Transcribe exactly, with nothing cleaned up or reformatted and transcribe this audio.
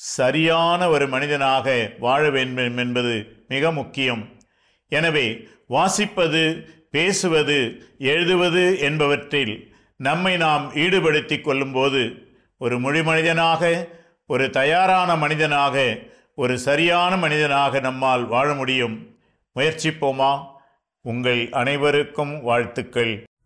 சரியான ஒரு மனிதனாக வாழ வேண்டும் என்பது மிக முக்கியம். எனவே வாசிப்பது, பேசுவது, எழுதுவது என்பவற்றில் நம்மை நாம் ஈடுபடுத்தி கொள்ளும்போது ஒரு மொழி மனிதனாக, ஒரு தயாரான மனிதனாக, ஒரு சரியான மனிதனாக நம்மால் வாழ முடியும். முயற்சிப்போமா? உங்கள் அனைவருக்கும் வாழ்த்துக்கள்.